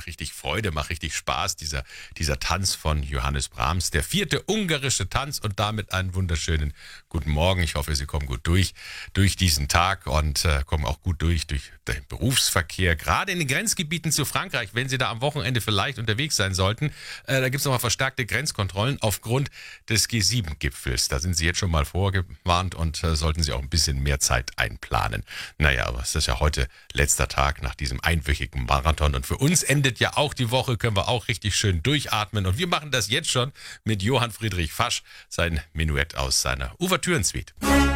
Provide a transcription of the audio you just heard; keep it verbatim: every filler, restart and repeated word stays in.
macht richtig Freude, macht richtig Spaß, dieser, dieser Tanz von Johannes Brahms, der vierte ungarische Tanz und damit einen wunderschönen guten Morgen. Ich hoffe, Sie kommen gut durch, durch diesen Tag und äh, kommen auch gut durch, durch den Berufsverkehr, gerade in den Grenzgebieten zu Frankreich, wenn Sie da am Wochenende vielleicht unterwegs sein sollten. Äh, da gibt es nochmal verstärkte Grenzkontrollen aufgrund des G sieben Gipfels. Da sind Sie jetzt schon mal vorgewarnt und äh, sollten Sie auch ein bisschen mehr Zeit einplanen. Naja, aber es ist ja heute letzter Tag nach diesem einwöchigen Marathon und für uns endet ja auch die Woche, können wir auch richtig schön durchatmen und wir machen das jetzt schon mit Johann Friedrich Fasch, sein Menuett aus seiner Ouvertürensuite.